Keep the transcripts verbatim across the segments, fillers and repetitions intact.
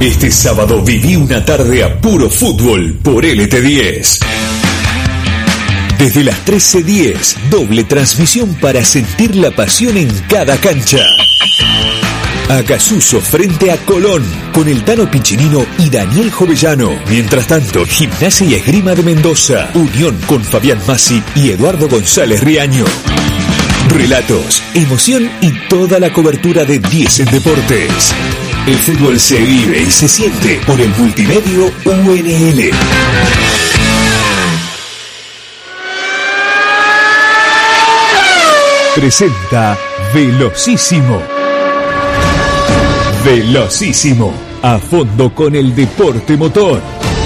Este sábado viví una tarde a puro fútbol por L T diez. Desde las trece diez, doble transmisión para sentir la pasión en cada cancha. Acasuso frente a Colón, con el Tano Piccinino y Daniel Jovellano. Mientras tanto, Gimnasia y Esgrima de Mendoza, Unión con Fabián Massi y Eduardo González Riaño. Relatos, emoción y toda la cobertura de diez en Deportes. El fútbol se vive y se siente por el multimedio U N L. Presenta Velocísimo. Velocísimo, a fondo con el deporte motor.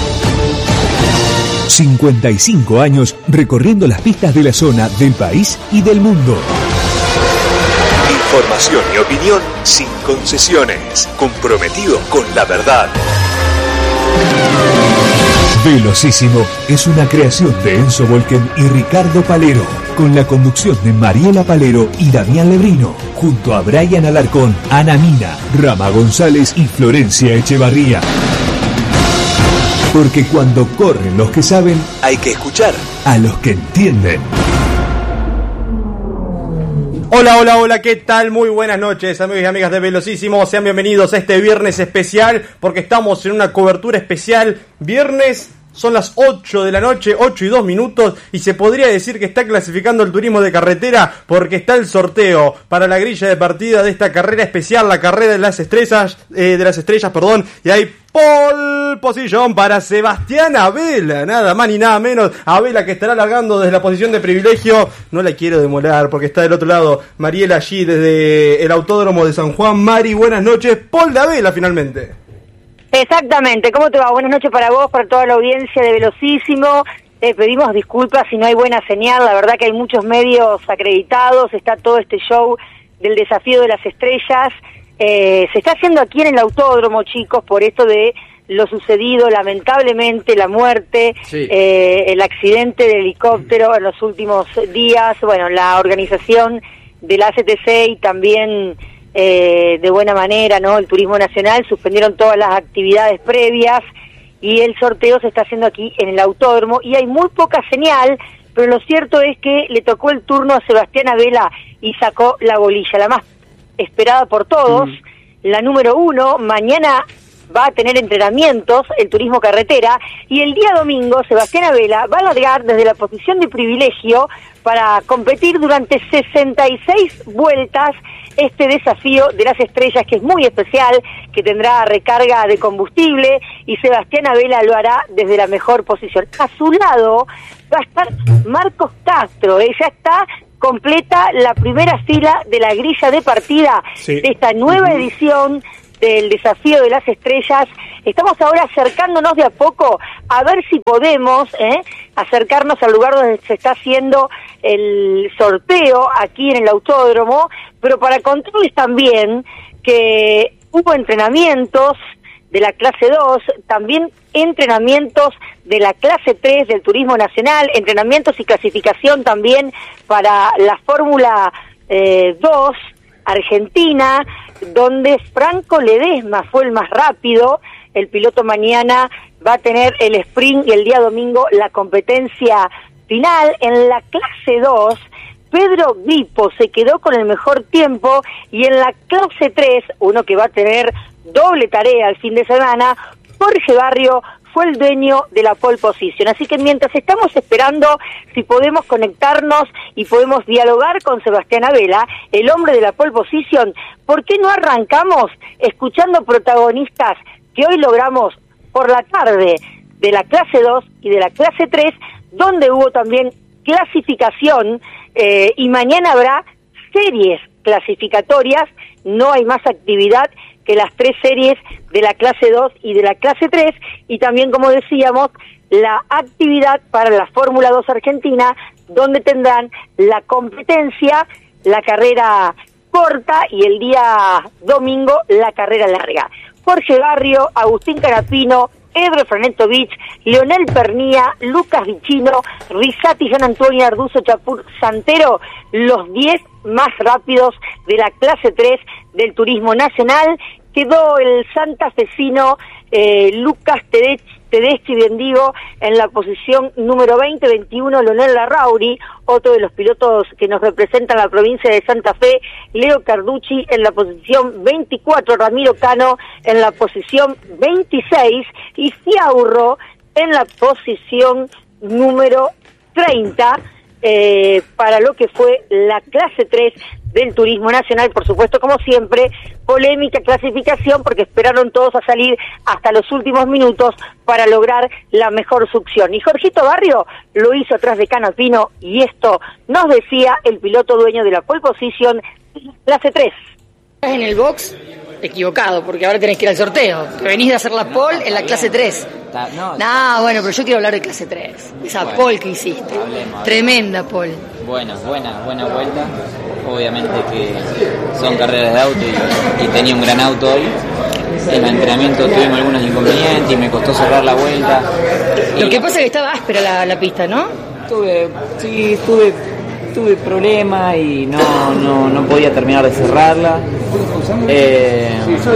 cincuenta y cinco años recorriendo las pistas de la zona, del país y del mundo. Información y opinión sin concesiones, comprometido con la verdad. Velocísimo es una creación de Enzo Volken y Ricardo Palero, con la conducción de Mariela Palero y Damián Lebrino, junto a Brian Alarcón, Ana Mina, Rama González y Florencia Echevarría. Porque cuando corren los que saben, hay que escuchar a los que entienden. Hola, hola, hola, ¿qué tal? Muy buenas noches, amigos y amigas de Velocísimo. Sean bienvenidos a este viernes especial, porque estamos en una cobertura especial. Viernes, son las ocho de la noche, ocho y dos minutos, y se podría decir que está clasificando el turismo de carretera, porque está el sorteo para la grilla de partida de esta carrera especial, la carrera de las estrellas, eh, de las estrellas, perdón, y hay pole position para Sebastián Abela, nada más ni nada menos. Abela, que estará largando desde la posición de privilegio. No la quiero demorar porque está del otro lado Mariela allí desde el Autódromo de San Juan. Mari, buenas noches. Pole de Abela finalmente. Exactamente, ¿cómo te va? Buenas noches para vos, para toda la audiencia de Velocísimo. Eh, pedimos disculpas si no hay buena señal, la verdad que hay muchos medios acreditados, está todo este show del desafío de las estrellas. Eh, se está haciendo aquí en el autódromo, chicos, por esto de lo sucedido, lamentablemente, la muerte, sí. eh, el accidente del helicóptero en los últimos días, bueno, la organización del A C T C y también eh, de buena manera, ¿no? El Turismo Nacional suspendieron todas las actividades previas y el sorteo se está haciendo aquí en el autódromo y hay muy poca señal, pero lo cierto es que le tocó el turno a Sebastián Abela y sacó la bolilla, la más esperada por todos, mm. la número uno. Mañana va a tener entrenamientos, el turismo carretera, y el día domingo Sebastián Abela va a largar desde la posición de privilegio para competir durante sesenta y seis vueltas este desafío de las estrellas, que es muy especial, que tendrá recarga de combustible, y Sebastián Abela lo hará desde la mejor posición. A su lado va a estar Marcos Castro, ella está completa la primera fila de la grilla de partida sí. de esta nueva edición del Desafío de las Estrellas. Estamos ahora acercándonos de a poco a ver si podemos eh, acercarnos al lugar donde se está haciendo el sorteo aquí en el autódromo, pero para contarles también que hubo entrenamientos de la clase dos, también entrenamientos de la clase tres del Turismo Nacional, entrenamientos y clasificación también para la Fórmula eh, dos Argentina, donde Franco Ledesma fue el más rápido. El piloto mañana va a tener el sprint y el día domingo la competencia final. En la clase dos, Pedro Vipo se quedó con el mejor tiempo, y en la clase tres, uno que va a tener doble tarea el fin de semana, Jorge Barrio fue el dueño de la pole position. Así que mientras estamos esperando si podemos conectarnos y podemos dialogar con Sebastián Abela, el hombre de la pole position, ¿por qué no arrancamos escuchando protagonistas que hoy logramos por la tarde de la clase dos y de la clase tres, donde hubo también clasificación eh, y mañana habrá series clasificatorias? No hay más actividad que las tres series de la clase dos y de la clase tres, y también, como decíamos, la actividad para la Fórmula dos Argentina, donde tendrán la competencia, la carrera corta, y el día domingo la carrera larga. Jorge Barrio, Agustín Carapino, Pedro Franetovich, Leonel Pernía, Lucas Vicino, Risati, Gian Antonio Arduzo, Chapur Santero, los diez más rápidos de la clase tres del Turismo Nacional, quedó el santafesino eh, Lucas Tedeschi, Tedeschi Bendigo en la posición número veinte, veintiuno Leonel Larrauri, otro de los pilotos que nos representan la provincia de Santa Fe, Leo Carducci en la posición veinticuatro, Ramiro Cano en la posición veintiséis y Fiaurro en la posición número treinta, eh, para lo que fue la clase tres del Turismo Nacional. Por supuesto, como siempre, polémica clasificación porque esperaron todos a salir hasta los últimos minutos para lograr la mejor succión. Y Jorgito Barrio lo hizo atrás de Canapino y esto nos decía el piloto dueño de la pole position, clase tres. En el box, equivocado, porque ahora tenés que ir al sorteo. Te venís de hacer la pole en la clase tres. No, no, bueno, pero yo quiero hablar de clase tres. Esa bueno, pole que hiciste. Hablemos, hablemos. Tremenda pole. Bueno, buena, buena vuelta. Obviamente que son carreras de auto y, y tenía un gran auto hoy. En el entrenamiento tuvimos algunos inconvenientes y me costó cerrar la vuelta. Lo que pasa es que estaba áspera la, la pista, ¿no? Tuve, sí, tuve, tuve problemas y no, no, no podía terminar de cerrarla. Eh,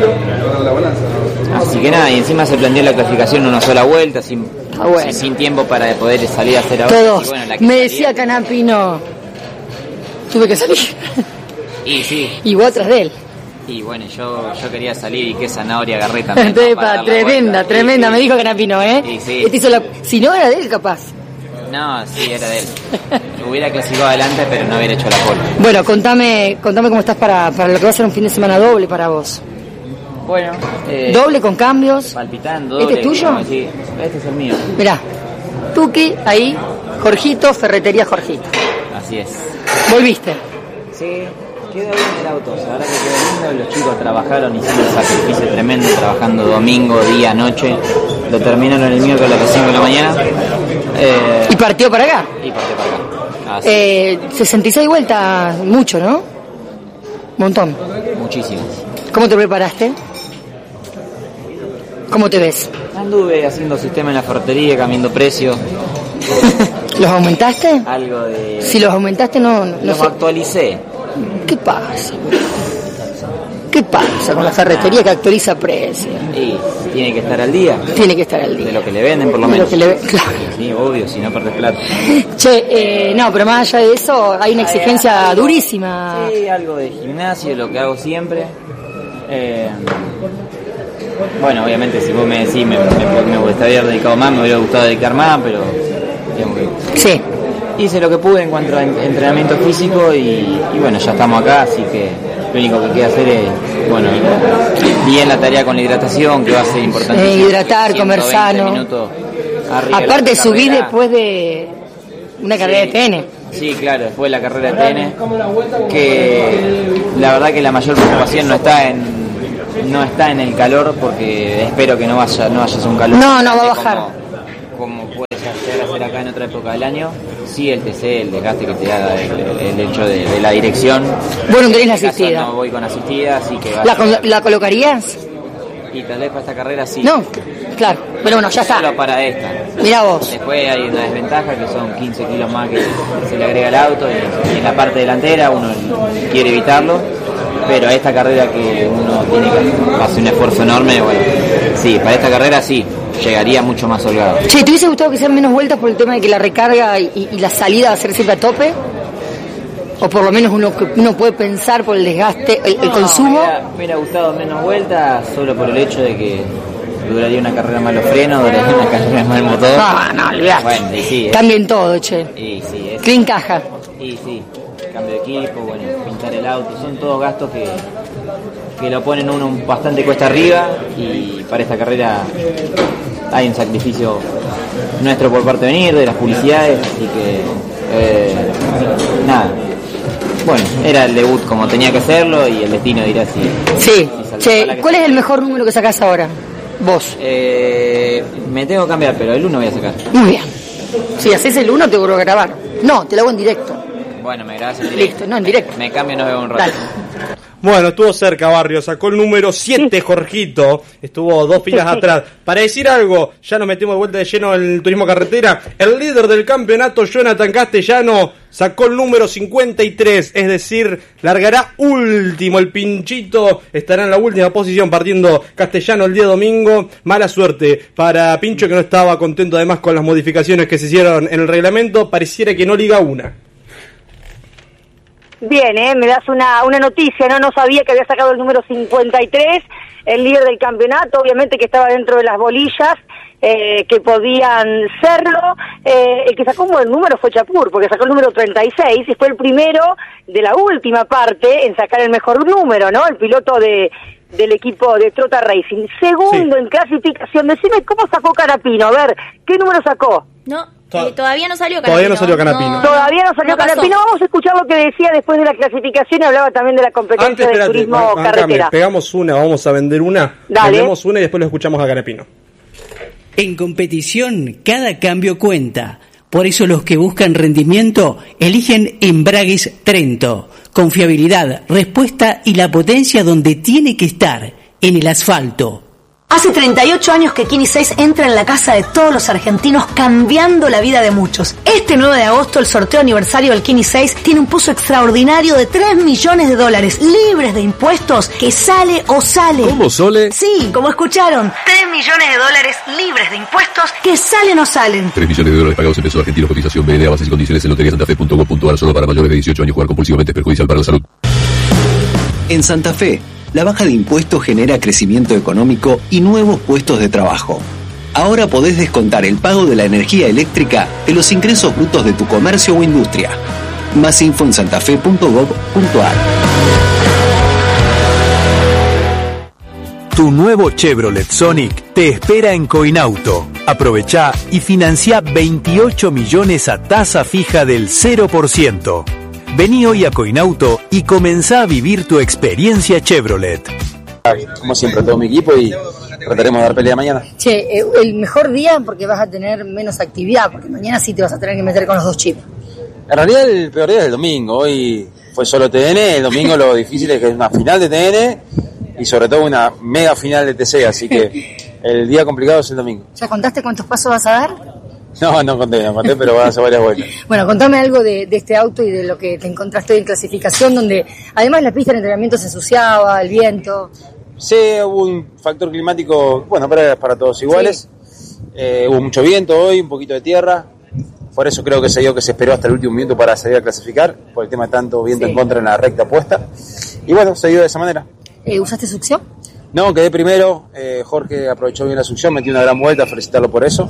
así que nada, y encima se planteó la clasificación en una sola vuelta, sin, ah, bueno. sin tiempo para poder salir a hacer ahora. Todos. Y bueno, la que me decía Canapino, tuve que salir. Y sí. Y vos atrás de él. Y bueno, yo yo quería salir y qué zanahoria agarré también. Tepa, tremenda, tremenda, sí, me dijo Canapino, ¿eh? Sí, sí. Este hizo la... Si no era de él, capaz. No, sí, era de él. Hubiera clasificado adelante, pero no hubiera hecho la pole. Bueno, contame, contame cómo estás para, para lo que va a ser un fin de semana doble para vos. Bueno, eh, doble con cambios. Palpitando. ¿Este es tuyo? Como, sí, este es el mío. Mirá, Tuki, ahí, Jorgito, Ferretería Jorgito. Así es. ¿Volviste? Sí, quedó bien el auto, la verdad que quedó lindo, los chicos trabajaron, hicieron un sacrificio tremendo, trabajando domingo, día, noche, lo terminaron el miércoles a las cinco de la mañana. Eh, ¿Y partió para acá? Y partió para acá. Así. Eh, sesenta y seis vueltas, mucho, ¿no? Montón. Muchísimas. ¿Cómo te preparaste? ¿Cómo te ves? Anduve haciendo sistema en la ferretería, cambiando precios. ¿Los aumentaste? Algo de... Si los aumentaste, no... no los sé. actualicé. ¿Qué pasa? ¿Qué pasa con la ferretería que actualiza precios? Y tiene que estar al día. Tiene que estar al día. De lo que le venden, por lo de menos. Lo que le... Claro. Sí, obvio, si no perdés plata. Che, eh, no, pero más allá de eso, hay una exigencia algo, durísima. Sí, algo de gimnasio, lo que hago siempre. Eh, bueno, obviamente, si vos me decís, me, me, me estaría dedicado más, me hubiera gustado dedicar más, pero... digamos que sí. Hice lo que pude en cuanto a entrenamiento físico y, y bueno, ya estamos acá, así que lo único que queda hacer es, bueno, bien la tarea con la hidratación, que va a ser importante. Eh, hidratar, comer sano. Aparte subí después de una carrera sí, de T N. Sí, claro, después de la carrera de T N, que la verdad que la mayor preocupación no está en no está en el calor, porque espero que no vaya no vaya a ser un calor. No, no va a bajar. Como, como puede llegar a ser acá en otra época del año. Sí, el T C, el desgaste que te da el, el hecho de, de la dirección. Bueno, tenés la asistida. No voy con asistida, así que... ¿La, con, ¿La colocarías? Y tal vez para esta carrera sí. No, claro, pero bueno, ya está. Solo para esta. Mirá vos. Después hay una desventaja que son quince kilos más que se le agrega al auto y, y en la parte delantera uno quiere evitarlo, pero a esta carrera que uno tiene que hacer un esfuerzo enorme, bueno, sí, para esta carrera sí, llegaría mucho más holgado. Che, ¿te hubiese gustado que sean menos vueltas por el tema de que la recarga y, y la salida va a ser siempre a tope? O por lo menos uno uno puede pensar por el desgaste, el, el no, consumo. Me hubiera, me hubiera gustado menos vueltas solo por el hecho de que duraría una carrera más los frenos, duraría una carrera más el motor. No, no, olvidate. Bueno, y sí. Cambien todo, che. Y sí, es. Clean caja. Y sí, cambio de equipo, bueno, pintar el auto, son todos gastos que, que lo ponen uno bastante cuesta arriba y para esta carrera hay un sacrificio nuestro por parte de venir, de las publicidades, así que eh, nada. Bueno, era el debut como tenía que hacerlo y el destino dirá si... Sí, si che, ¿cuál es el mejor número que sacás ahora? Vos. Eh, me tengo que cambiar, pero el uno voy a sacar. Muy bien. Si haces el uno te vuelvo a grabar. No, te lo hago en directo. Bueno, me grabas en directo. Listo, no, en directo. Me, me cambio y nos vemos un rato. Dale. Bueno, estuvo cerca Barrio, sacó el número siete, sí. Jorgito, estuvo dos filas sí, atrás. Sí. Para decir algo, ya nos metimos de vuelta de lleno en el turismo carretera, el líder del campeonato, Jonathan Castellano, sacó el número cincuenta y tres, es decir, largará último, el Pinchito estará en la última posición partiendo Castellano el día domingo. Mala suerte para Pincho, que no estaba contento además con las modificaciones que se hicieron en el reglamento, pareciera que no liga una. Bien, eh, me das una una noticia, no no sabía que había sacado el número cincuenta y tres, el líder del campeonato, obviamente que estaba dentro de las bolillas, eh, que podían serlo. Eh, el que sacó un buen número fue Chapur, porque sacó el número treinta y seis y fue el primero de la última parte en sacar el mejor número, ¿no? El piloto de del equipo de Trota Racing. Segundo sí. en clasificación, decime cómo sacó Canapino, a ver, ¿qué número sacó? No, eh, todavía no salió Canapino. Todavía no salió Canapino. No, todavía no salió no Canapino. Vamos a escuchar lo que decía después de la clasificación y hablaba también de la competencia Antes, del espérate, turismo man, carretera. Mancame, pegamos una, vamos a vender una. Dale. Vendemos una y después lo escuchamos a Canapino. En competición, cada cambio cuenta. Por eso los que buscan rendimiento eligen Embragues Trento. Confiabilidad, respuesta y la potencia donde tiene que estar, en el asfalto. Hace treinta y ocho años que Kini seis entra en la casa de todos los argentinos, cambiando la vida de muchos. Este nueve de agosto, el sorteo aniversario del Kini seis tiene un pozo extraordinario de tres millones de dólares, libres de impuestos, que sale o sale. ¿Cómo sale? Sí, como escucharon, tres millones de dólares libres de impuestos, que salen o salen. tres millones de dólares pagados en pesos argentinos, cotización B N A, bases y condiciones en lotería santa fe punto com punto a r, solo para mayores de dieciocho años. Jugar compulsivamente es perjudicial para la salud. En Santa Fe, la baja de impuestos genera crecimiento económico y nuevos puestos de trabajo. Ahora podés descontar el pago de la energía eléctrica de los ingresos brutos de tu comercio o industria. Más info en santafe punto gov punto a r. Tu nuevo Chevrolet Sonic te espera en Coinauto. Aprovechá y financia veintiocho millones a tasa fija del cero por ciento. Vení hoy a Coinauto y comenzá a vivir tu experiencia Chevrolet. Como siempre, todo mi equipo y trataremos de dar pelea mañana. Che, eh, el mejor día porque vas a tener menos actividad, porque mañana sí te vas a tener que meter con los dos chips. En realidad el peor día es el domingo. Hoy fue solo T N, el domingo lo difícil es que es una final de T N y sobre todo una mega final de T C, así que el día complicado es el domingo. ¿Ya contaste cuántos pasos vas a dar? No, no conté, no conté, pero van a hacer varias vueltas. Bueno, contame algo de, de este auto y de lo que te encontraste hoy en clasificación, donde además la pista de entrenamiento se ensuciaba, el viento. Sí, hubo un factor climático, bueno, para, para todos iguales. Sí. Eh, hubo mucho viento hoy, un poquito de tierra. Por eso creo que se dio que se esperó hasta el último minuto para salir a clasificar, por el tema de tanto viento sí. en contra en la recta opuesta. Y bueno, se dio de esa manera. Eh, ¿Usaste succión? No, quedé primero. Eh, Jorge aprovechó bien la succión, metió una gran vuelta, felicitarlo por eso.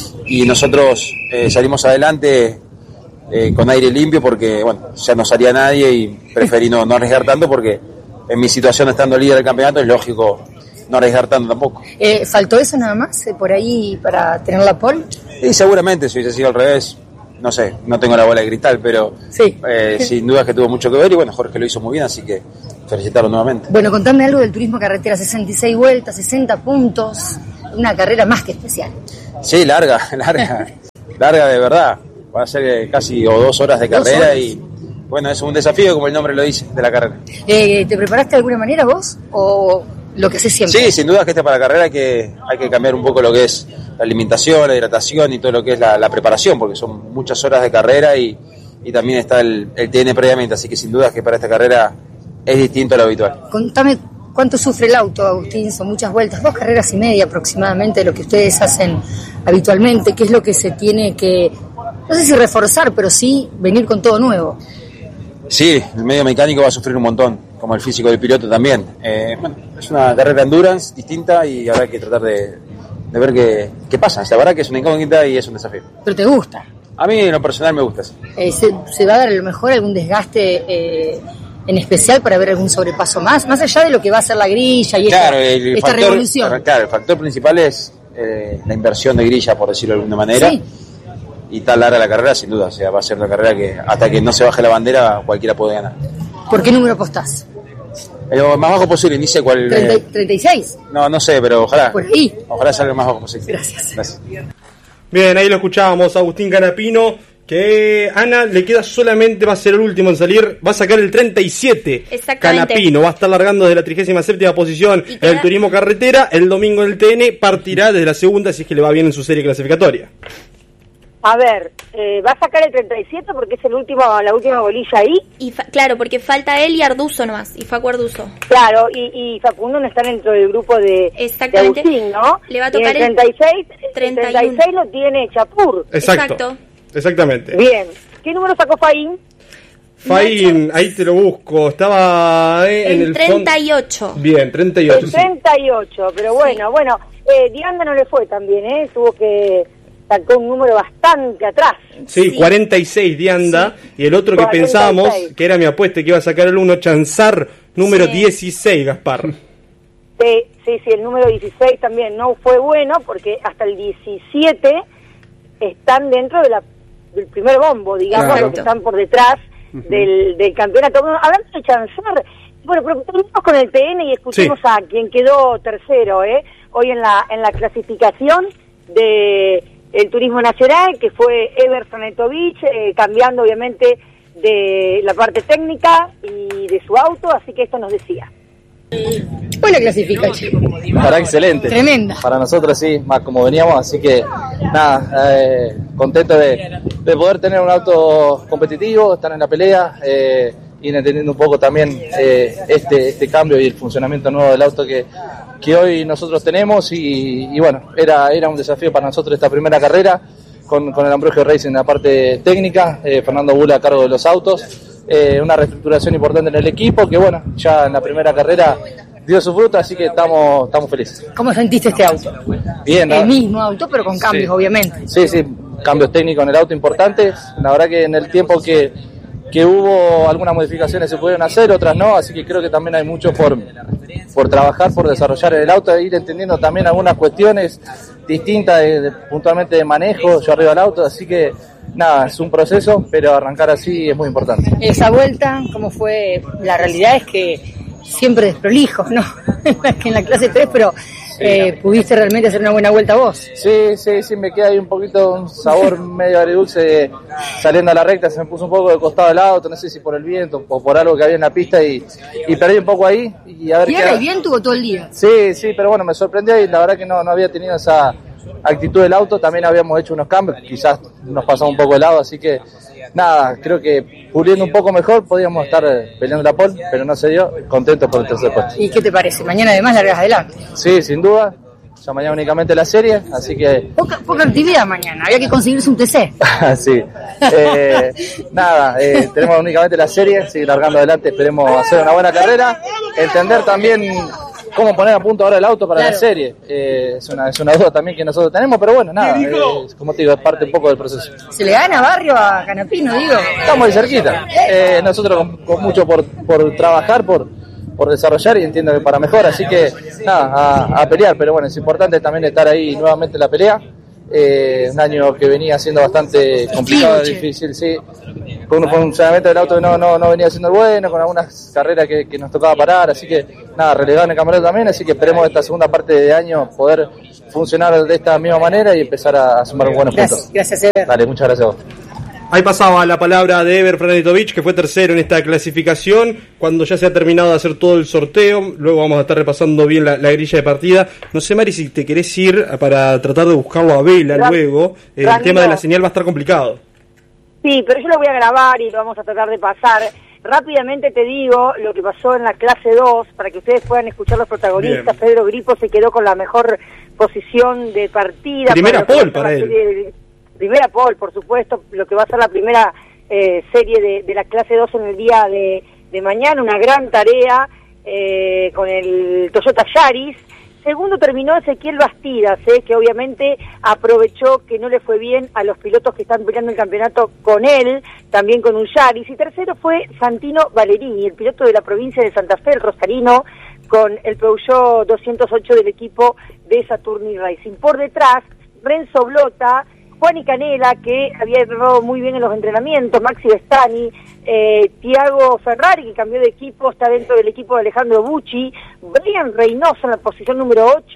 Y nosotros eh, salimos adelante eh, con aire limpio porque, bueno, ya no salía nadie y preferí no, no arriesgar tanto porque en mi situación estando líder del campeonato es lógico no arriesgar tanto tampoco. Eh, ¿Faltó eso nada más eh, por ahí para tener la pole? Sí, seguramente, si hubiese sido al revés, no sé, no tengo la bola de cristal, pero sí. eh, sin duda que tuvo mucho que ver y bueno, Jorge lo hizo muy bien, así que felicitarlo nuevamente. Bueno, contame algo del turismo carretera, sesenta y seis vueltas, sesenta puntos, una carrera más que especial. Sí, larga, larga, larga de verdad. Va a ser casi o dos horas de carrera y bueno, es un desafío como el nombre lo dice, de la carrera. Eh, ¿Te preparaste de alguna manera vos o lo que haces siempre? Sí, sin duda que este para la carrera hay que, hay que cambiar un poco lo que es la alimentación, la hidratación y todo lo que es la, la preparación, porque son muchas horas de carrera y, y también está el, el T N previamente, así que sin duda que para esta carrera es distinto a lo habitual. Contame cuánto sufre el auto, Agustín, son muchas vueltas, dos carreras y media aproximadamente de lo que ustedes hacen habitualmente, ¿qué es lo que se tiene que, no sé si reforzar, pero sí venir con todo nuevo? Sí, el medio mecánico va a sufrir un montón, como el físico del piloto también. Eh, bueno, es una carrera endurance distinta y habrá que tratar de, de ver qué, qué pasa. La verdad que es una incógnita y es un desafío. ¿Pero te gusta? A mí en lo personal me gusta. Sí. Eh, ¿se, ¿Se va a dar a lo mejor algún desgaste eh, en especial para ver algún sobrepaso más? Más allá de lo que va a ser la grilla y claro, esta, el esta factor, revolución. Claro, el factor principal es eh, la inversión de grilla, por decirlo de alguna manera. Sí. Y tan larga la carrera, sin duda. O sea, va a ser una carrera que hasta que no se baje la bandera, cualquiera puede ganar. ¿Por qué número apostás? Lo más bajo posible, ni sé cuál. ¿treinta y seis? No, no sé, pero ojalá. Por ahí. Ojalá salga lo más bajo posible. Gracias. Gracias. Bien, ahí lo escuchábamos, Agustín Canapino, Que Ana le queda solamente, va a ser el último en salir, va a sacar el treinta y siete. Exactamente. Canapino, va a estar largando desde la trigésima séptima posición en el turismo carretera. El domingo en el T N partirá desde la segunda si es que le va bien en su serie clasificatoria. A ver, eh, va a sacar el treinta y siete porque es el último, la última bolilla ahí. Y fa- claro, porque falta él y Arduzo nomás, y Facu Arduzo. Claro, y, y Facundo no está dentro del grupo de, de Agustín, ¿no? Le va a tocar y el treinta y seis, treinta y uno. treinta y seis lo tiene Chapur. Exacto. Exacto. Exactamente. Bien. ¿Qué número sacó Faín? Faín, ahí te lo busco. Estaba eh, en el el treinta y ocho. Fond... Bien, treinta y ocho. El treinta y ocho, pero bueno, sí. bueno. Eh, Dianda no le fue también, ¿eh? Tuvo que... sacó un número bastante atrás. Sí, sí. cuarenta y seis Dianda. Sí. Y el otro que cuarenta y seis. Pensábamos, que era mi apuesta, que iba a sacar el uno, Chanzar, número sí. dieciséis, Gaspar. Sí, sí, sí, el número dieciséis también no fue bueno, porque hasta el diecisiete están dentro de la, del primer bombo, digamos, claro. los que están por detrás uh-huh. del, del campeonato. Bueno, hablando de Chanzar, bueno, pero terminamos con el T N y escuchemos sí. a quien quedó tercero, ¿eh? Hoy en la, en la clasificación de el turismo nacional, que fue Ever Franetovic, eh, cambiando obviamente de la parte técnica y de su auto, así que esto nos decía. Buena clasificación. Para excelente. Tremenda. Para nosotros sí, más como veníamos, así que nada, eh, contento de, de poder tener un auto competitivo, estar en la pelea, eh, ir entendiendo un poco también eh, este este cambio y el funcionamiento nuevo del auto que, que hoy nosotros tenemos y, y bueno, era era un desafío para nosotros esta primera carrera con, con el Ambrogio Racing en la parte técnica, eh, Fernando Bula a cargo de los autos, eh, una reestructuración importante en el equipo que bueno, ya en la primera carrera dio su fruto, así que estamos estamos felices. ¿Cómo sentiste este auto? Bien, el ¿no? mismo auto, pero con cambios, sí. obviamente. Sí, sí, cambios técnicos en el auto importantes. La verdad que en el tiempo que, que hubo algunas modificaciones se pudieron hacer, otras no, así que creo que también hay mucho por, por trabajar, por desarrollar en el auto, e ir entendiendo también algunas cuestiones distintas de, de, puntualmente de manejo, yo arriba del auto, así que nada, es un proceso, pero arrancar así es muy importante. Esa vuelta, ¿cómo fue? La realidad es que siempre desprolijos, ¿no? que en la clase tres, pero eh, pudiste realmente hacer una buena vuelta vos. Sí, sí, sí, me queda ahí un poquito un sabor medio agridulce saliendo a la recta, se me puso un poco de costado el auto, no sé si por el viento o por algo que había en la pista y, y perdí un poco ahí. Y a ver y ahora el viento tuvo todo el día. Sí, sí, pero bueno, me sorprendió y la verdad que no, no había tenido esa actitud del auto, también habíamos hecho unos cambios, quizás nos pasamos un poco de lado, así que nada, creo que puliendo un poco mejor podíamos estar peleando la pole, pero no se dio, contento por el tercer puesto. ¿Y qué te parece? Mañana además largas adelante. Sí, sin duda, ya mañana únicamente la serie, así que... Poca, poca actividad mañana, había que conseguirse un T C. sí, eh, nada, eh, tenemos únicamente la serie, seguir largando adelante, esperemos hacer una buena carrera, entender también cómo poner a punto ahora el auto para claro. la serie. Eh, es, una, es una duda también que nosotros tenemos, pero bueno, nada, eh, como te digo, es parte un poco del proceso. ¿Se le gana Barrio a Canapino, digo? Estamos ahí cerquita. Eh, nosotros con, con mucho por, por trabajar, por, por desarrollar y entiendo que para mejor, así que nada, a, a pelear, pero bueno, es importante también estar ahí nuevamente en la pelea. Eh, un año que venía siendo bastante complicado, sí, difícil, sí, con un funcionamiento del auto que no, no, no venía siendo bueno, con algunas carreras que, que nos tocaba parar, así que nada, relegado en el campeonato también, así que esperemos esta segunda parte de año poder funcionar de esta misma manera y empezar a, a sumar buenos gracias, puntos. Gracias, Ever. Dale, muchas gracias a vos. Ahí pasaba la palabra de Ever Franetovic, que fue tercero en esta clasificación, cuando ya se ha terminado de hacer todo el sorteo. Luego vamos a estar repasando bien la, la grilla de partida. No sé, Mari, si te querés ir para tratar de buscarlo a Vela Ra- luego. El Ramiro. Tema de la señal va a estar complicado. Sí, pero yo lo voy a grabar y lo vamos a tratar de pasar. Rápidamente te digo lo que pasó en la clase dos, para que ustedes puedan escuchar los protagonistas. Bien. Pedro Gripo se quedó con la mejor posición de partida. Primera pole para él. De, primera pole, por supuesto, lo que va a ser la primera eh, serie de, de la clase dos en el día de, de mañana, una gran tarea eh, con el Toyota Yaris. Segundo terminó Ezequiel Bastidas, eh, que obviamente aprovechó que no le fue bien a los pilotos que están peleando el campeonato con él, también con un Yaris. Y tercero fue Santino Valerini, el piloto de la provincia de Santa Fe, el rosarino, con el Peugeot doscientos ocho del equipo de Saturni Racing. Por detrás, Renzo Blota, Juan y Canela, que había errado muy bien en los entrenamientos, Maxi Vestani, eh, Tiago Ferrari, que cambió de equipo, está dentro del equipo de Alejandro Bucci, Brian Reynoso en la posición número ocho,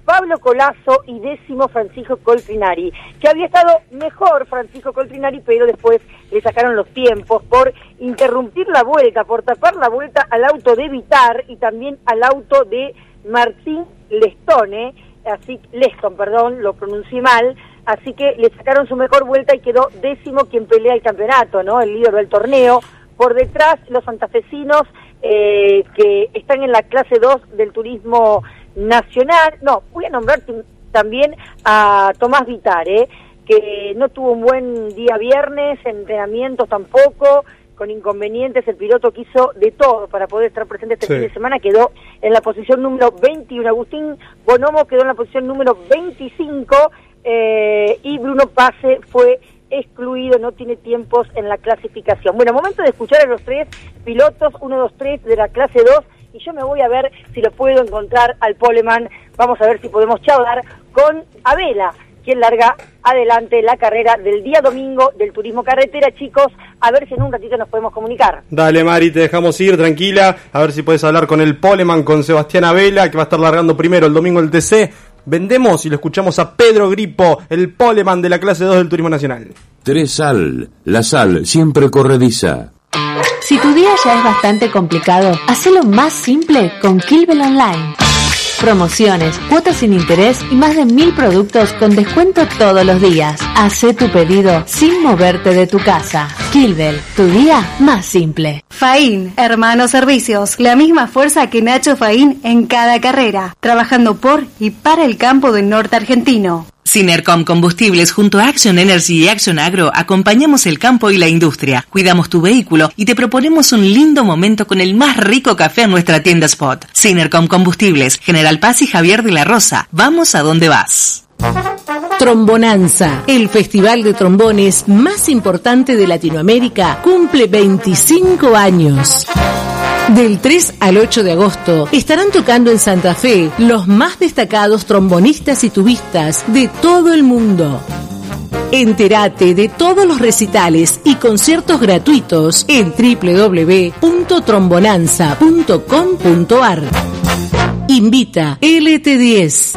Pablo Colazo y décimo Francisco Coltrinari, que había estado mejor Francisco Coltrinari, pero después le sacaron los tiempos por interrumpir la vuelta, por tapar la vuelta al auto de Vitar y también al auto de Martín Lestone, así Leston, perdón, lo pronuncié mal, así que le sacaron su mejor vuelta y quedó décimo quien pelea el campeonato, ¿no? El líder del torneo. Por detrás, los santafesinos eh, que están en la clase dos del turismo nacional. No, voy a nombrar t- también a Tomás Vitar, ¿eh? Que no tuvo un buen día viernes, entrenamientos tampoco, con inconvenientes. El piloto quiso de todo para poder estar presente este sí. fin de semana. Quedó en la posición número veintiuno. Agustín Bonomo quedó en la posición número veinticinco eh, y Bruno Pase fue excluido, no tiene tiempos en la clasificación. Bueno, momento de escuchar a los tres pilotos, uno, dos, tres de la clase dos, y yo me voy a ver si lo puedo encontrar al poleman. Vamos a ver si podemos charlar con Abela, quien larga adelante la carrera del día domingo del turismo carretera. Chicos, a ver si en un ratito nos podemos comunicar. Dale, Mari, te dejamos ir, tranquila, a ver si puedes hablar con el poleman, con Sebastián Abela, que va a estar largando primero el domingo el T C. Vendemos y lo escuchamos a Pedro Gripo, el poleman de la clase dos del Turismo Nacional. Tres Sal, la sal siempre corrediza. Si tu día ya es bastante complicado, hacelo más simple con Kilvel Online. Promociones, cuotas sin interés y más de mil productos con descuento todos los días. Hacé tu pedido sin moverte de tu casa. Kilvel, tu día más simple. Faín, Hermanos Servicios, la misma fuerza que Nacho Faín en cada carrera, trabajando por y para el campo del norte argentino. Sinercom Combustibles junto a Action Energy y Action Agro acompañamos el campo y la industria, cuidamos tu vehículo y te proponemos un lindo momento con el más rico café en nuestra tienda Spot. Sinercom Combustibles, General Paz y Javier de la Rosa. Vamos a donde vas. Trombonanza, el festival de trombones más importante de Latinoamérica, cumple veinticinco años. Del tres al ocho de agosto estarán tocando en Santa Fe los más destacados trombonistas y tubistas de todo el mundo. Entérate de todos los recitales y conciertos gratuitos en doble u doble u doble u punto trombonanza punto com punto a r. Invita L T diez.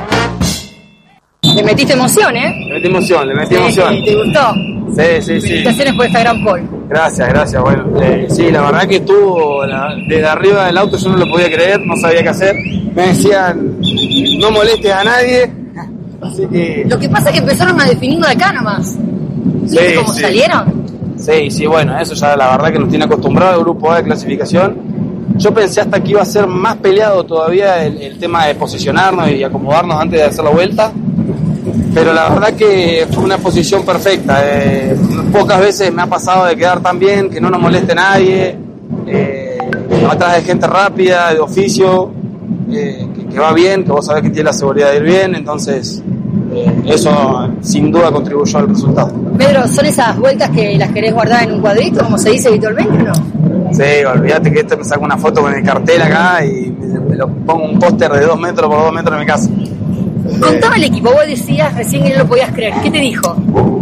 Le metiste emoción, ¿eh? Le metí emoción, le metí sí, emoción. ¿Te gustó? Sí, sí, sí. Felicitaciones por esta gran pole. Gracias, gracias. Bueno, eh, sí, la verdad que estuvo la, desde arriba del auto, yo no lo podía creer, no sabía qué hacer. Me decían, no molestes a nadie. Así que... Lo que pasa es que empezaron a definirlo de acá nomás. ¿Viste sí, cómo sí. salieron? Sí, sí, bueno, eso ya la verdad que nos tiene acostumbrado el grupo A de clasificación. Yo pensé hasta que iba a ser más peleado todavía el, el tema de posicionarnos y acomodarnos antes de hacer la vuelta. Pero la verdad que fue una posición perfecta. Eh, pocas veces me ha pasado de quedar tan bien, que no nos moleste nadie, eh, atrás de gente rápida, de oficio, eh, que, que va bien, que vos sabés que tiene la seguridad de ir bien, entonces eh, eso sin duda contribuyó al resultado. Pedro, ¿son esas vueltas que las querés guardar en un cuadrito, como se dice habitualmente, o no? Sí, olvídate que esto me saco una foto con el cartel acá y me, me lo pongo un póster de dos metros por dos metros en mi casa. Contame el equipo, vos decías recién que no lo podías creer, ¿qué te dijo?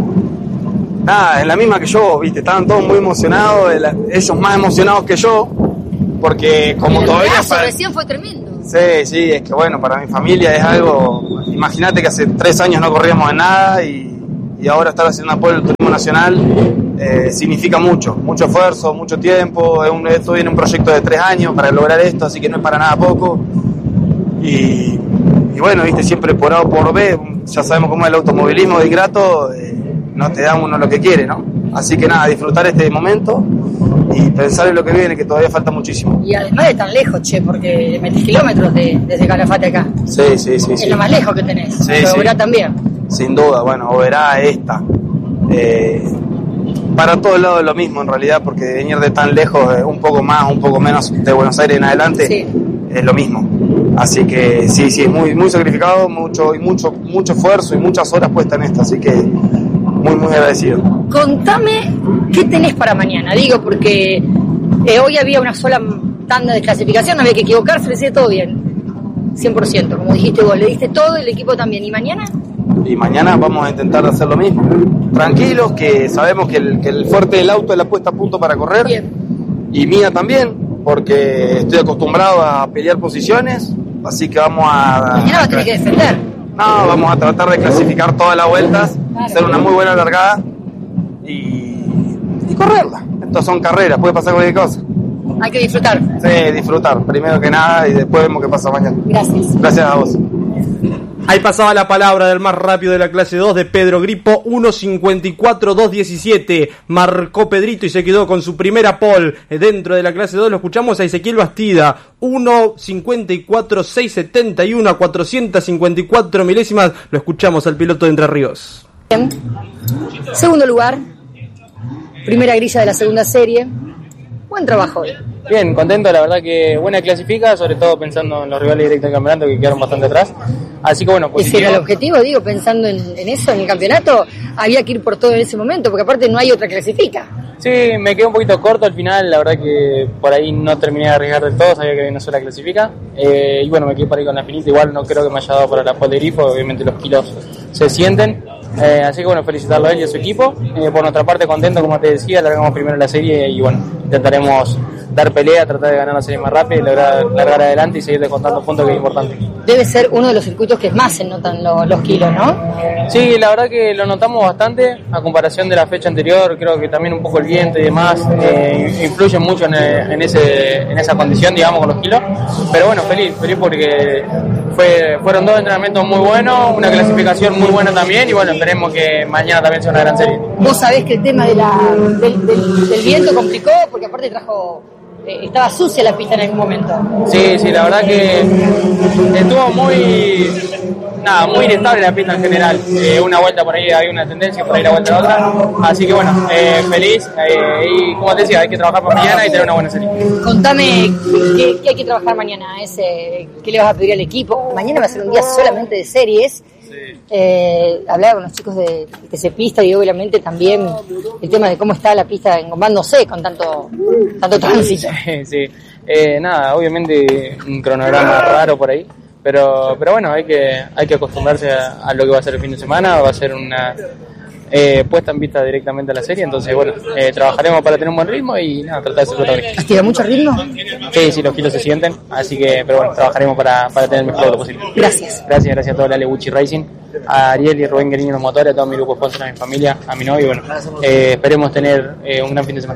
Nada, es la misma que yo, viste, estaban todos muy emocionados, ellos más emocionados que yo, porque como el todavía... brazo recién fue tremendo. Sí, sí, es que bueno, para mi familia es algo, imagínate que hace tres años no corríamos de nada y, y ahora estar haciendo apoyo del turismo nacional eh, significa mucho, mucho esfuerzo, mucho tiempo, es un, estoy en un proyecto de tres años para lograr esto, así que no es para nada poco. Y... Y bueno, viste, siempre por A o por B, ya sabemos cómo es el automovilismo de ingrato, eh, no te da uno lo que quiere, ¿no? Así que nada, disfrutar este momento y pensar en lo que viene, que todavía falta muchísimo. Y además de tan lejos, che, porque metes kilómetros de, desde Calafate acá. Sí, sí, sí. Es sí. lo más lejos que tenés. Sí, pero sí. Oberá también. Sin duda, bueno, Oberá esta. Eh, para todos lados es lo mismo en realidad, porque venir de tan lejos, eh, un poco más, un poco menos de Buenos Aires en adelante, sí. Es lo mismo. Así que sí, sí, muy, muy sacrificado, mucho, y mucho, mucho esfuerzo y muchas horas puestas en esto, así que muy, muy agradecido. Contame qué tenés para mañana, digo, porque eh, hoy había una sola tanda de clasificación, no había que equivocarse, le decía todo bien, cien por ciento, como dijiste vos, le diste todo, el equipo también, ¿y mañana? Y mañana vamos a intentar hacer lo mismo, tranquilos, que sabemos que el, que el fuerte del auto es la puesta a punto para correr, bien. Y mía también, porque estoy acostumbrado a pelear posiciones, así que vamos a... Mañana vas a tener que defender. No, vamos a tratar de clasificar todas las vueltas, hacer una muy buena largada y, y correrla. Estas son carreras, puede pasar cualquier cosa. Hay que disfrutar. Sí, disfrutar, primero que nada, y después vemos qué pasa mañana. Gracias. Gracias a vos. Ahí pasaba la palabra del más rápido de la clase dos de Pedro Gripo, uno cincuenta y cuatro dos diecisiete. Marcó Pedrito y se quedó con su primera pole dentro de la clase dos. Lo escuchamos a Ezequiel Bastida, uno cincuenta y cuatro seis setenta y uno a cuatrocientos cincuenta y cuatro milésimas. Lo escuchamos al piloto de Entre Ríos. Bien. Segundo lugar, primera grilla de la segunda serie. Buen trabajo hoy. Bien, contento, la verdad que buena clasifica, sobre todo pensando en los rivales directos del campeonato que quedaron bastante atrás. Así que bueno, Ese era el objetivo, digo, pensando en, en eso, en el campeonato, había que ir por todo en ese momento, porque aparte no hay otra clasifica. Sí, me quedé un poquito corto al final, la verdad que por ahí no terminé de arriesgar del todo, sabía que había una sola clasifica. Eh, y bueno, me quedé por ahí con la finita, igual no creo que me haya dado para la pole de grifo, obviamente los kilos se sienten. Eh, así que bueno, felicitarlo a él y a su equipo. Eh, por nuestra parte, contento, como te decía, largamos primero la serie y bueno, intentaremos dar pelea, tratar de ganar la serie más rápido y lograr largar adelante y seguir descontando puntos, que es importante. Debe ser uno de los circuitos que más se notan lo, los kilos, ¿no? Sí, la verdad que lo notamos bastante a comparación de la fecha anterior. Creo que también un poco el viento y demás eh, influye mucho en, en, ese, en esa condición, digamos, con los kilos. Pero bueno, feliz, feliz porque fue, fueron dos entrenamientos muy buenos, una clasificación muy buena también y bueno, esperemos que mañana también sea una gran serie. Vos sabés que el tema de la, del, del, del viento complicó, porque aparte trajo... Eh, estaba sucia la pista en algún momento. Sí, sí, la verdad que estuvo muy nada, muy inestable la pista en general. Eh, una vuelta por ahí hay una tendencia, por ahí la vuelta otra. Así que bueno, eh, feliz. Eh, y como te decía, hay que trabajar para mañana y tener una buena serie. Contame qué, qué hay que trabajar mañana, ese, qué le vas a pedir al equipo. Mañana va a ser un día solamente de series. Eh, hablaba con los chicos de T C Pista y obviamente también el tema de cómo está la pista engomándose con tanto tanto tránsito. Sí, sí. Eh, nada, obviamente un cronograma raro por ahí, pero pero bueno, hay que hay que acostumbrarse a, a lo que va a ser el fin de semana. Va a ser una eh, puesta en pista directamente a la serie, entonces bueno, eh, trabajaremos para tener un buen ritmo y nada, tratar de ser protagonista. ¿Tira mucho ritmo? Sí, sí, los kilos se sienten, así que, pero bueno, trabajaremos para, para tener el mejor auto posible. Gracias. Gracias, gracias a todo el Ale Gucci Racing, a Ariel y Rubén Gueriño los motores, a todo mi grupo sponsor, a mi familia, a mi novio, y bueno, eh, esperemos tener eh, un gran fin de semana.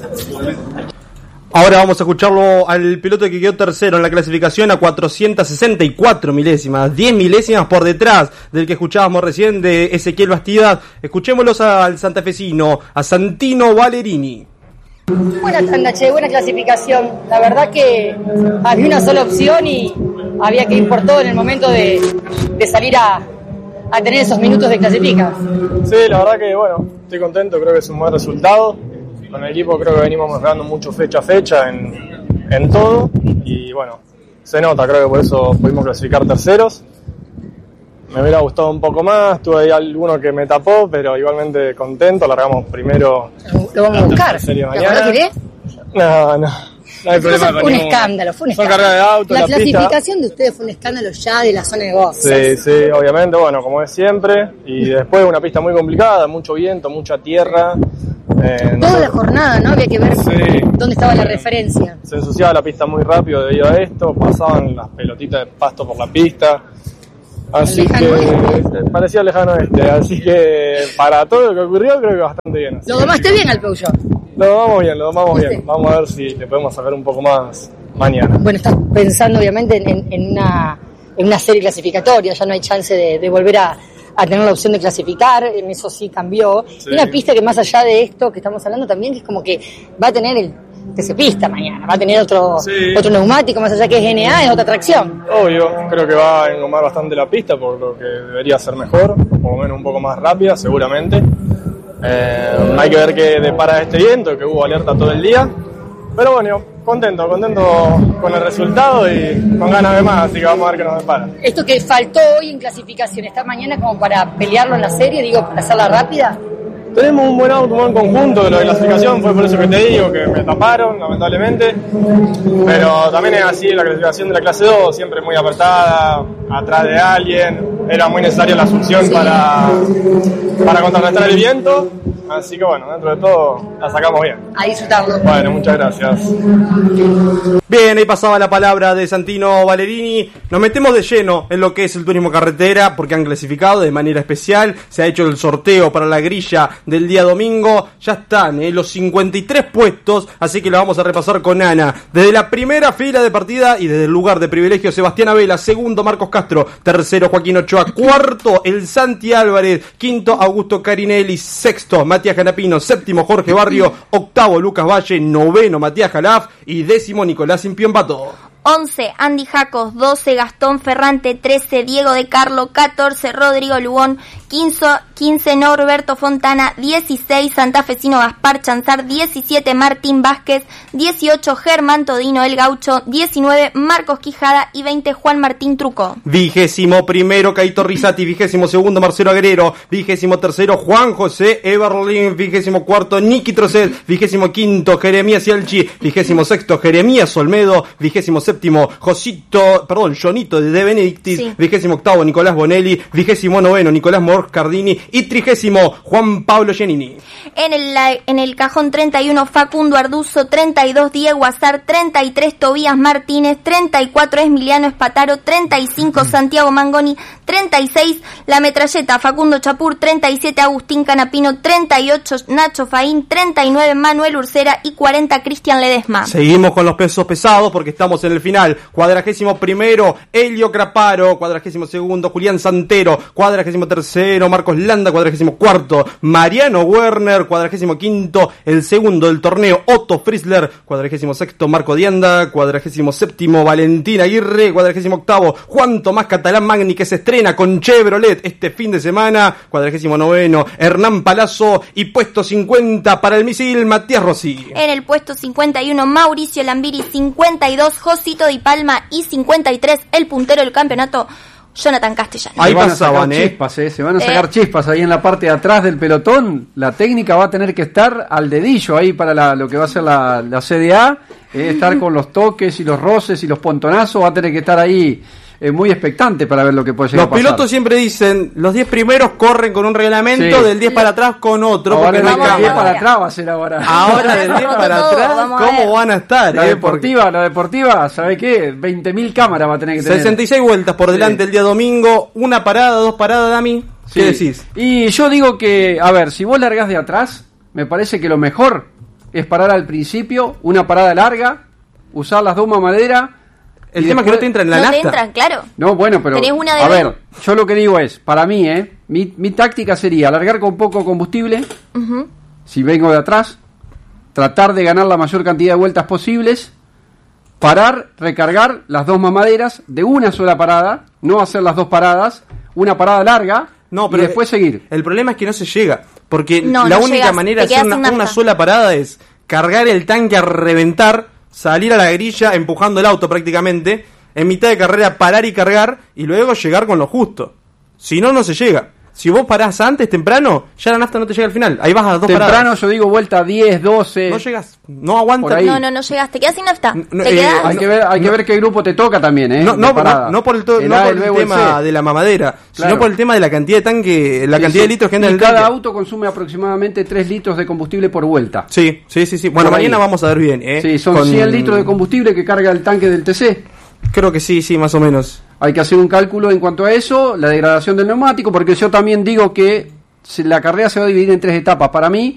Ahora vamos a escucharlo al piloto que quedó tercero en la clasificación a cuatrocientos sesenta y cuatro milésimas, diez milésimas por detrás del que escuchábamos recién de Ezequiel Bastida. Escuchémoslos al santafesino, a Santino Valerini. Buena tanda, che, buena clasificación. La verdad que había una sola opción y había que ir por todo en el momento de, de salir a, a tener esos minutos de clasifica. Sí, la verdad que bueno, estoy contento, creo que es un buen resultado. Con el equipo creo que venimos mejorando mucho fecha a fecha en, en todo y bueno, se nota, creo que por eso pudimos clasificar terceros. Me hubiera gustado un poco más, tuve ahí alguno que me tapó, pero igualmente contento, largamos primero. Lo vamos a buscar. ¿Te acordás que No, no, no hay problema con Fue un ningún- escándalo, fue un Son escándalo. carreras de auto, la la pista. clasificación de ustedes fue un escándalo ya de la zona de gozo. Sí, sí, obviamente, bueno, como es siempre. Y después una pista muy complicada, mucho viento, mucha tierra. Eh, Toda la jornada, ¿no? Había que ver Sí. dónde estaba la referencia. Se ensuciaba la pista muy rápido debido a esto, pasaban las pelotitas de pasto por la pista. Así Lejano que parecía lejano este, así que para todo lo que ocurrió creo que bastante bien. Así Lo domaste bien al Peugeot. Lo domamos bien, lo domamos bien. Vamos a ver si le podemos sacar un poco más mañana. Bueno, estás pensando obviamente en, en- en una, en una serie clasificatoria, ya no hay chance de, de volver a, a tener la opción de clasificar, en eso sí cambió. Sí. Y una pista que más allá de esto que estamos hablando también, que es como que va a tener el T C Pista mañana, va a tener otro, Sí. otro neumático, más allá que es N A, es otra tracción. Obvio, creo que va a engomar bastante la pista, por lo que debería ser mejor, por lo menos un poco más rápida, seguramente. Eh, hay que ver qué depara este viento, que hubo alerta todo el día. Pero bueno, contento, contento con el resultado y con ganas de más, así que vamos a ver qué nos depara. Esto que faltó hoy en clasificación, ¿está mañana como para pelearlo en la serie, digo, para hacerla rápida? Tenemos un buen auto, un buen conjunto de la clasificación, fue por eso que te digo que me taparon, lamentablemente. Pero también es así, la clasificación de la clase dos, siempre muy apretada, atrás de alguien. Era muy necesaria la asunción para, para contrarrestar el viento. Así que bueno, dentro de todo la sacamos bien. A disfrutarlo. Bueno, muchas gracias. Bien. Bien, ahí pasaba la palabra de Santino Valerini. Nos metemos de lleno en lo que es el turismo carretera, porque han clasificado de manera especial. Se ha hecho el sorteo para la grilla del día domingo. Ya están eh, los cincuenta y tres puestos, así que lo vamos a repasar con Ana. Desde la primera fila de partida y desde el lugar de privilegio, Sebastián Abela. Segundo, Marcos Castro. Tercero, Joaquín Ochoa. Cuarto, el Santi Álvarez. Quinto, Augusto Carinelli. Sexto, Matías Canapino. Séptimo, Jorge Barrio. Octavo, Lucas Valle. Noveno, Matías Jalaf. Y décimo, Nicolás Impión-Pato. once, Andy Jacos. doce, Gastón Ferrante. trece, Diego de Carlo. catorce, Rodrigo Lugón. quince, quince, Norberto Fontana. dieciséis, Santafesino Gaspar Chanzar. diecisiete, Martín Vázquez. dieciocho, Germán Todino El Gaucho. diecinueve, Marcos Quijada. Y veinte, Juan Martín Trucó. Vigésimo primero, Caito Risati. Vigésimo segundo, Marcelo Agrero. Vigésimo tercero, Juan José Eberlin. Vigésimo cuarto, Niki Trocet. Vigésimo quinto, Jeremías Cialchi. Vigésimo sexto, Jeremías Olmedo. Vigésimo séptimo, Josito, perdón, Jonito de Benedictis. Sí. Vigésimo octavo, Nicolás Bonelli. Vigésimo noveno, Nicolás Moscardini. Y trigésimo, Juan Pablo Giannini. En el, en el cajón treinta y uno, Facundo Arduzo. treinta y dos, Diego Azar. treinta y tres, Tobías Martínez. treinta y cuatro, Emiliano Espataro. treinta y cinco, Santiago Mangoni. treinta y seis, La Metralleta, Facundo Chapur. treinta y siete, Agustín Canapino. treinta y ocho, Nacho Faín. treinta y nueve, Manuel Ursera. Y cuarenta, Cristian Ledesma. Seguimos con los pesos pesados porque estamos en el final. Cuadragésimo primero, Elio Craparo. Cuadragésimo segundo, Julián Santero. Cuadragésimo tercero, Marcos Landa. Cuadragésimo cuarto, Mariano Werner. Cuadragésimo quinto, el segundo del torneo, Otto Frizzler. Cuadragésimo sexto, Marco Dianda. Cuadragésimo séptimo, Valentín Aguirre. Cuadragésimo octavo, Juan Tomás Catalán Magni, que se estrena con Chevrolet este fin de semana. Cuadragésimo noveno, Hernán Palazzo. Y puesto cincuenta para el misil, Matías Rossi. En el puesto cincuenta y uno, Mauricio Lambiri. cincuenta y dos, Josito Di Palma. Y cincuenta y tres, el puntero del campeonato, Jonathan Castellano. Ahí van pasaban, a sacar eh. chispas, eh. se van a sacar eh. chispas ahí en la parte de atrás del pelotón. La técnica va a tener que estar al dedillo ahí para la, lo que va a ser la, la C D A, eh, estar con los toques y los roces y los pontonazos, va a tener que estar ahí eh, muy expectante para ver lo que puede llegar a pasar. Los pilotos siempre dicen, los diez primeros corren con un reglamento, sí, del diez para atrás con otro. Ahora porque no hay diez para atrás va a ser ahora. Ahora del diez para atrás, ¿cómo van a estar? La eh? deportiva, porque... la deportiva, ¿sabe qué? veinte mil cámaras va a tener que tener. sesenta y seis vueltas por delante, sí, el día domingo, una parada, dos paradas, Dami. ¿Qué sí. decís? Y yo digo que, a ver, si vos largás de atrás, me parece que lo mejor es parar al principio, una parada larga, usar las dos mamaderas. El tema es que no te entran en la no nafta. No te entran, claro. No, bueno, pero tenés una de a ver, yo lo que digo es, para mí, eh, mi, mi táctica sería largar con poco combustible, uh-huh, si vengo de atrás, tratar de ganar la mayor cantidad de vueltas posibles, parar, recargar las dos mamaderas de una sola parada, no hacer las dos paradas, una parada larga, no, pero y después el, seguir. El problema es que no se llega, porque no, la no única llegas, manera de hacer una, una sola parada es cargar el tanque a reventar, salir a la grilla empujando el auto prácticamente, en mitad de carrera parar y cargar y luego llegar con lo justo. Si no, no se llega. Si vos parás antes, temprano, ya la nafta no te llega al final. Ahí vas a las dos temprano, paradas. Yo digo vuelta diez, doce. No llegas, no aguantas. No, no, no llegas, te quedas sin nafta. No, ¿Te eh, quedas? Hay que ver, hay no, que ver qué grupo te toca también, ¿eh? No, no, no, no por el, to- el, no A, por el, el B, tema el de la mamadera, claro, sino por el tema de la cantidad de tanque, la sí, cantidad sí. de litros que entra en el cada tanque. Auto consume aproximadamente tres litros de combustible por vuelta. Sí, sí, sí, sí. Bueno, por mañana ahí vamos a ver bien, ¿eh? Sí, son Con... cien litros de combustible que carga el tanque del T C. Creo que sí, sí, más o menos. Hay que hacer un cálculo en cuanto a eso, la degradación del neumático, porque yo también digo que la carrera se va a dividir en tres etapas. Para mí,